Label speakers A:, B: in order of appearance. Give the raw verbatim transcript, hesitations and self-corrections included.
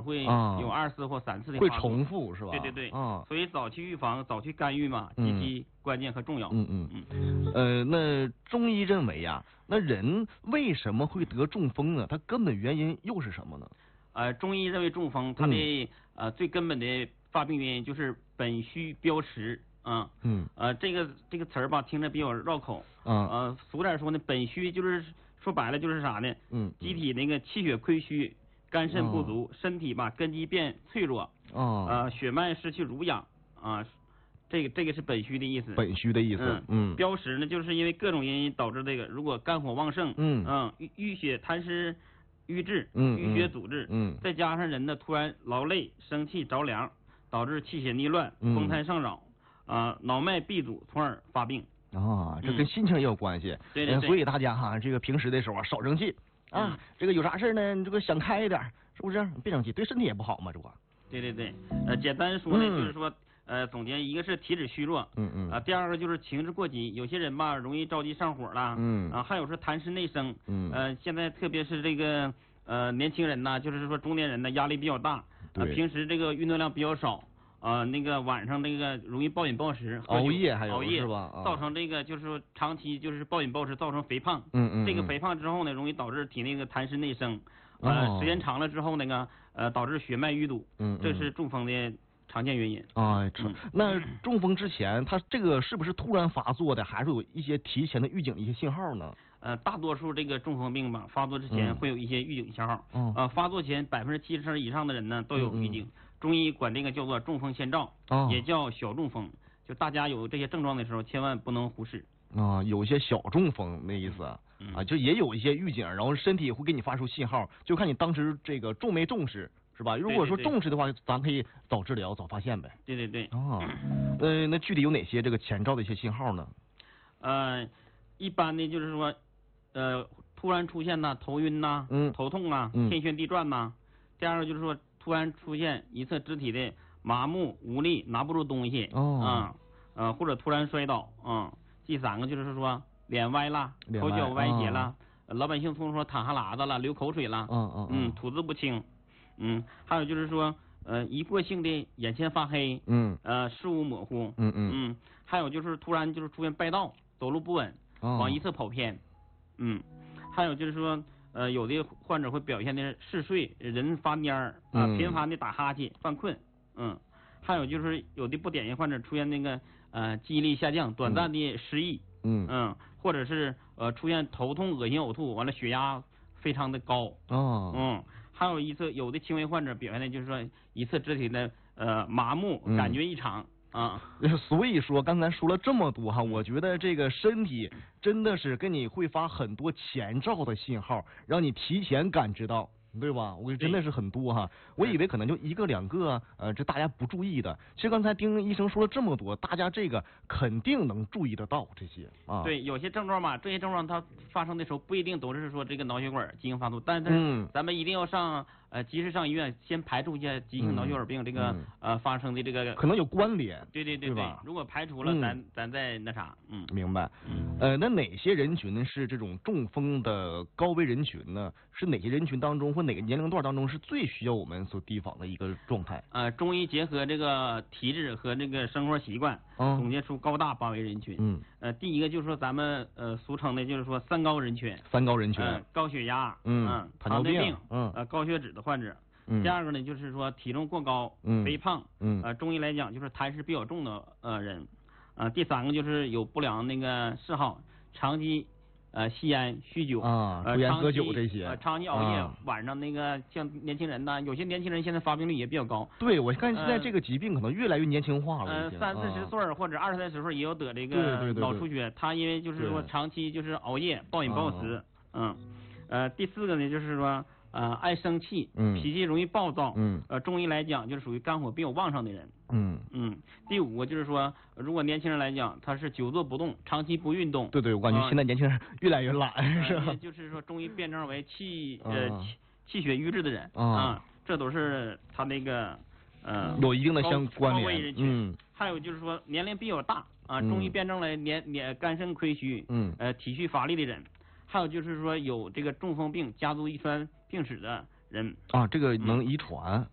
A: 会有二次或三次的
B: 会重复是吧？
A: 对对对，
B: 啊，
A: 所以早期预防、早期干预嘛，极其关键和重要。
B: 嗯嗯嗯。呃，那中医认为呀，那人为什么会得中风呢？它根本原因又是什么呢？
A: 呃，中医认为中风它的、嗯、呃最根本的发病原因就是本虚标实啊。嗯。呃，这个这个词儿吧，听着比较绕口。嗯。呃，俗点说呢，本虚就是说白了就是啥呢？嗯。机体那个气血亏虚，肝肾不足，哦、身体吧根基变脆弱。哦。呃，血脉失去濡养啊。这个这个是本虚的意思。
B: 本虚的意思。嗯。
A: 嗯标实呢，就是因为各种原因导致这个，如果肝火旺盛，嗯嗯，淤淤血痰湿。瘀滞、淤血阻滞，嗯，再加上人呢突然劳累、生气、着凉，导致气血逆乱、风痰上扰，啊、呃，脑脉闭阻，从而发病。
B: 啊，这跟心情也有关系。
A: 对对对。
B: 所以大家哈，这个平时的时候啊，少生气啊，这个有啥事呢，你这个想开一点，是不是？别生气，对身体也不好嘛，这不。
A: 对对对，呃，简单说呢，就是说。呃，总结一个是体质虚弱，嗯嗯，啊，第二个就是情志过急，有些人吧容易着急上火了，嗯，啊，还有是痰湿内生，嗯，呃，现在特别是这个呃年轻人呐，就是说中年人呢压力比较大，啊，平时这个运动量比较少，啊，那个晚上那个容易暴饮暴食，
B: 熬夜还有
A: 熬夜
B: 是吧？
A: 造成这个就是说长期就是暴饮暴食，造成肥胖，嗯嗯，这个肥胖之后呢，容易导致体内个痰湿内生，呃，时间长了之后那个呃导致血脉淤堵，嗯，这是中风的。常见原因
B: 啊、嗯，那中风之前，它这个是不是突然发作的，还是有一些提前的预警的一些信号呢？
A: 呃，大多数这个中风病吧，发作之前会有一些预警信号。嗯。呃，发作前百分之七十以上的人呢都有预警。嗯嗯中医管这个叫做中风先兆，哦、也叫小中风。就大家有这些症状的时候，千万不能忽视。
B: 啊、有一些小中风那意思、嗯、啊，就也有一些预警，然后身体会给你发出信号，就看你当时这个重没重视。是吧？如果说重视的话，
A: 对对对
B: 咱可以早治疗、早发现呗。
A: 对对对。
B: 哦，呃，那具体有哪些这个前兆的一些信号呢？
A: 呃，一般的就是说，呃，突然出现呐，头晕呐，嗯，头痛啊，嗯、天旋地转呐。第二个就是说，突然出现一侧肢体的麻木、无力，拿不住东西。哦。啊、嗯，呃，或者突然摔倒啊、嗯。第三个就是说，脸歪啦，口角歪斜啦。哦、老百姓通说淌哈喇子了，流口水了。嗯嗯嗯。吐字不清。嗯，还有就是说，呃，一过性的眼前发黑，嗯，呃，视物模糊，嗯嗯嗯，还有就是突然就是出现败道，走路不稳，哦、往一侧跑偏，嗯，还有就是说，呃，有的患者会表现的嗜睡，人发蔫儿，啊、呃，频繁的打哈欠、犯困，嗯，还有就是有的不典型患者出现那个呃记忆力下降、短暂的失忆，嗯嗯，或者是呃出现头痛、恶心、呕吐，完了血压非常的高，哦，嗯。还有一侧有的轻微患者表现的就是说一侧肢体的呃麻木，感觉异常、嗯、啊。
B: 所以说刚才说了这么多哈，我觉得这个身体真的是跟你会发很多前兆的信号，让你提前感知到。对吧？我真的是很多哈，我以为可能就一个两个，呃，这大家不注意的。其实刚才丁医生说了这么多，大家这个肯定能注意得到这些啊。
A: 对，有些症状嘛，这些症状它发生的时候不一定都是说这个脑血管急性发作，但是咱们一定要上呃及时上医院，先排除一下急性脑血管病这个、嗯、呃发生的这个
B: 可能有关联。
A: 对对对 对,
B: 对吧？
A: 如果排除了，嗯、咱咱再那啥，嗯，
B: 明白。嗯，呃，那哪些人群是这种中风的高危人群呢？是哪些人群当中会？哪个年龄段当中是最需要我们所提防的一个状态？
A: 呃，中医结合这个体质和这个生活习惯，嗯、总结出高大八维人群。嗯，呃，第一个就是说咱们呃俗称的就是说三高人群。
B: 三高人群。
A: 呃、高血压，
B: 嗯，
A: 嗯
B: 糖尿病，
A: 嗯，呃，高血脂的患者。嗯。第二个呢，就是说体重过高，嗯，肥胖，嗯，呃，中医来讲就是痰湿比较重的呃人。呃，第三个就是有不良那个嗜好，长期。呃，吸烟、酗酒
B: 啊，抽烟、喝酒这些，
A: 呃，长期熬夜，啊、晚上那个像年轻人呢，有些年轻人现在发病率也比较高。
B: 对，我看现在这个疾病可能越来越年轻化了。
A: 呃，三四十岁或者二十来岁也有得这个脑出血，他因为就是说长期就是熬夜、暴饮暴食，嗯，呃，第四个呢就是说。呃，爱生气，嗯，脾气容易暴躁，嗯，呃，中医来讲就是属于肝火比较旺盛的人，嗯嗯。第五个就是说，如果年轻人来讲，他是久坐不动，长期不运动。
B: 对对，我感觉现在年轻人越来越懒，呃、是吧？
A: 就是说，中医辩证为气呃气气血瘀滞的人啊、嗯，这都是他那个呃
B: 有一定的相关联。
A: 嗯。还有就是说，年龄比较大啊，中医辩证为年年肝肾亏虚，嗯，呃，体虚乏力的人。还有就是说有这个中风病家族遗传病史的人
B: 啊，这个能遗传。